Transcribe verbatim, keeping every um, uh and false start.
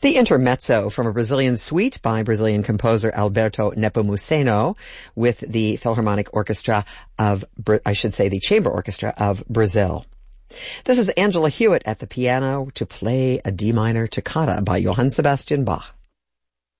The Intermezzo from a Brazilian suite by Brazilian composer Alberto Nepomuceno with the Philharmonic Orchestra of, I should say the Chamber Orchestra of Brazil. This is Angela Hewitt at the piano to play a D minor toccata by Johann Sebastian Bach.